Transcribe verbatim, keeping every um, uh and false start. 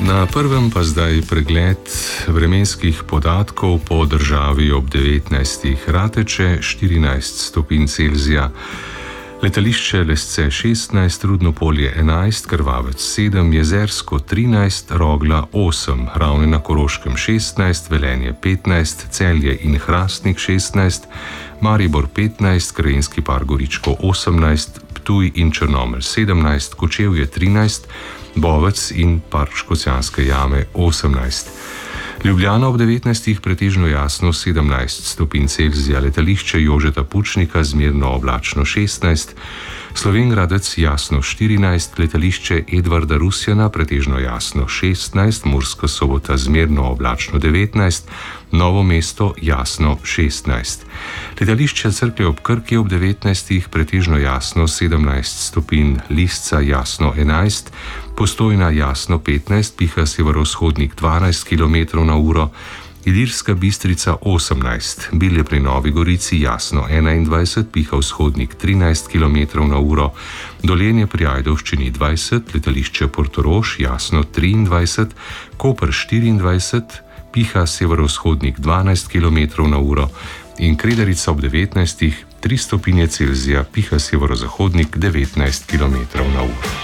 Na prvem pa zdaj pregled vremenskih podatkov po državi ob devetnajstih. Rateče štirinajst stopinj Celzija, letališče Lesce šestnajst, Rudno Polje enajst, Krvavec sedem, Jezersko trinajst, Rogla osem, Ravne na Koroškem šestnajst, Velenje petnajst, Celje in Hrastnik šestnajst, Maribor petnajst, Krajinski par Goričko osemnajst, Ptuj in Črnomelj sedemnajst, Kočevje trinajst, Bovec in Park Škocjanske jame osemnajst. Ljubljana ob devetnajstih pretežno jasno sedemnajst stopinj Celzija, letališče Jožeta Pučnika zmerno oblačno šestnajst, Slovenj Gradec jasno štirinajst, letališče Edvarda Rusjana pretežno jasno šestnajst, Murska Sobota zmerno oblačno devetnajst, Novo mesto jasno šestnajst. Letališče Cerklje ob Krki ob devetnajstih pretežno jasno sedemnajst stopinj, Lisca jasno enajst, Postojna jasno petnajst, piha severovzhodnik dvanajst kilometrov na uro, Ilirska Bistrica osemnajst, Bilje pri Novi Gorici jasno enaindvajset, piha vzhodnik trinajst kilometrov na uro, Dolenje pri Ajdovščini dvajset, letališče Portorož jasno triindvajset, Koper štiriindvajset, piha severovzhodnik dvanajst kilometrov na uro in Kredarica ob devetnajstih tri stopinje Celzija, piha severozahodnik devetnajst kilometrov na uro.